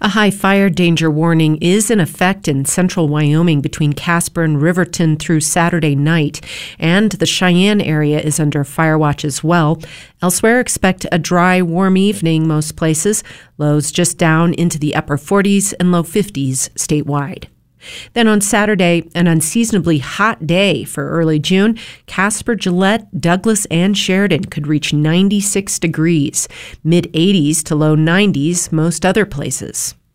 A high fire danger warning is in effect in central Wyoming between Casper and Riverton through Saturday night, and the Cheyenne area is under fire watch as well. Elsewhere, expect a dry, warm evening most places, lows just down into the upper 40s and low 50s statewide. Then on Saturday, an unseasonably hot day for early June, Casper, Gillette, Douglas, and Sheridan could reach 96 degrees, mid-80s to low 90s most other places.